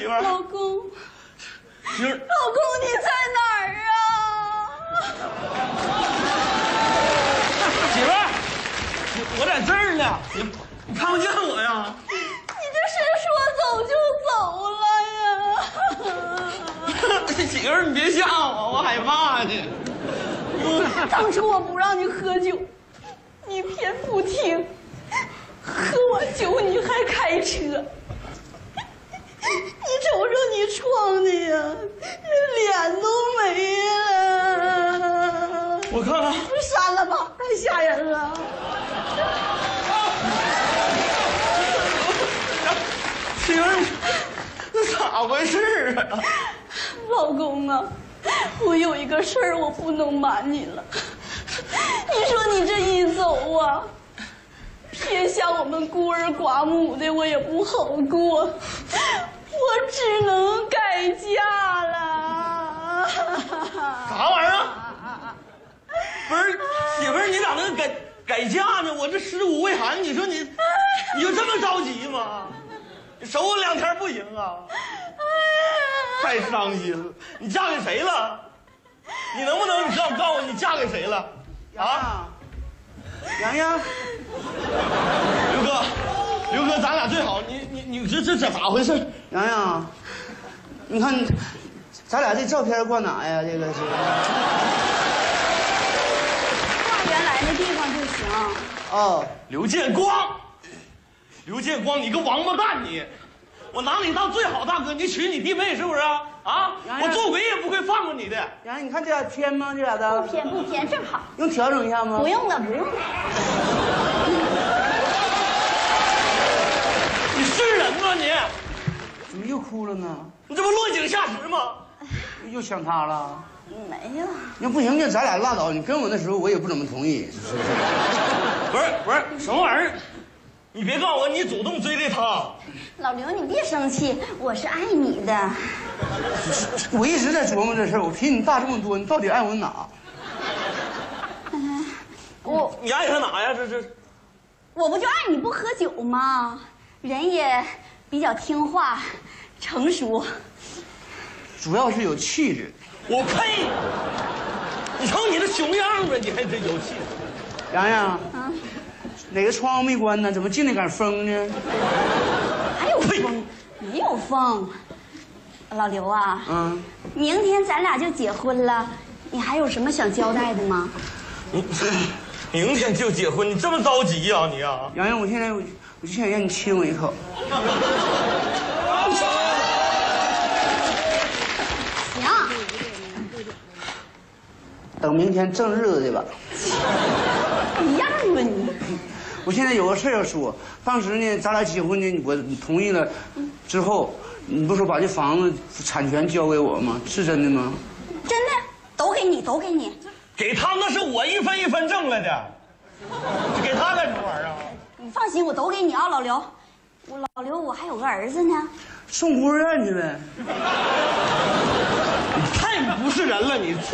媳妇儿？ 老公， 媳妇儿， 老公你在哪儿啊？ 媳妇儿，我在这儿呢，你看不见我呀？ 你这是说走就走了呀？ 媳妇儿，你别吓我，我害怕呢。 当初我不让你喝酒，你偏不听，喝完酒你还开车。你瞅瞅你撞的呀，脸都没了。 我看看， 删了吧，太吓人了。 媳妇儿，那咋回事啊？ 老公啊，我有一个事儿我不能瞒你了。你说你这一走啊，天下我们孤儿寡母的我也不好过，我只能改嫁了。 啥玩意儿啊？不是，媳妇儿，你咋能改嫁呢？我这15未寒，你说你就这么着急吗？你守我2天不行啊？太伤心了！你嫁给谁了？你能不能告诉我你嫁给谁了？啊？ 洋洋， 刘哥，咱俩最好，你这咋回事？ 洋洋，你看，咱俩这照片挂哪呀？这个是挂原来的地方就行。 哦， 刘建光，你个王八蛋你！我拿你当最好大哥，你娶你弟妹是不是啊？啊！我做鬼也不会放过你的。 洋洋，你看这俩偏吗？这俩的不偏，正好。 用调整一下吗？ 不用了。 你是人吗你？ 怎么又哭了呢？ 你这不落井下石吗？ 又想他了？ 没有。 那不行，那咱俩拉倒。你跟我那时候我也不怎么同意，是不是？ 不是，什么玩意儿？你别告诉我你主动追的他。 老刘，你别生气，我是爱你的。 我一直在琢磨这事儿，我比你大这么多，你到底爱我哪？ 你爱他哪呀？这我不就爱你不喝酒吗？人也比较听话，成熟。 主要是有气质。 我呸！你瞅你这熊样子，你还真有气质。 洋洋， 啊， 哪个窗户没关呢？怎么进来点风呢？ 还有风？没有风。老刘啊，明天咱俩就结婚了，你还有什么想交代的吗？ 明天就结婚，你这么着急呀你啊？ 洋洋，我就想让你亲我一口。 行。 等明天正日子去吧。 一样吧你。 我现在有个事要说，当时呢，咱俩结婚呢，我同意了，之后，你不说把这房子产权交给我吗？是真的吗？ 真的，都给你。 给他那是我一分一分挣来的，给他干什么玩意儿啊？ 你放心，我都给你啊，老刘。老刘，我还有个儿子呢。 送孤儿院去呗。 你太不是人了，你。